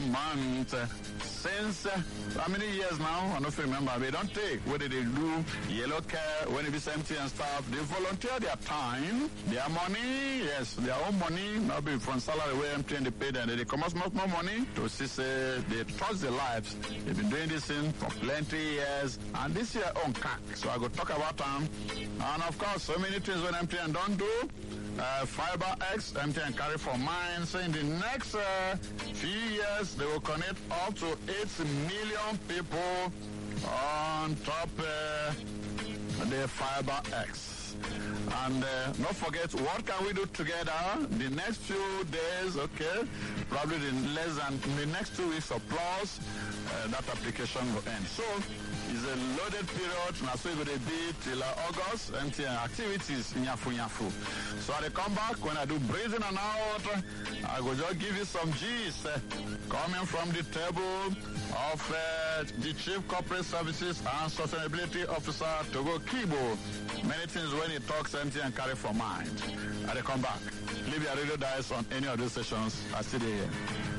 month. Since how many years now? I don't remember. They don't take. What did they do? Yellow care, when it is empty and stuff. They volunteer their time, their money, yes, their own money, not be from salary where MTN they pay them. They come out more money to see they trust their lives. They've been doing this thing for plenty years. And this year on CAC. So I go talk about them. And of course, so many things when MTN don't do. Fiber X, MTN carry for mine. So in the next few years, they will connect up to 8 million people on top the Fiber X. And don't forget, what can we do together the next few days, okay? Probably in the next 2 weeks or plus, that application will end. So, it's a loaded period, and so it's going to be till August, MTN activities, nyafu. So I come back, when I do breathing and out, I will just give you some G's coming from the table of the Chief Corporate Services and Sustainability Officer, Togo Kibo. Many things when he talks, MTN carry for mind. I come back. Leave your radio dice on any of these sessions. I see you here.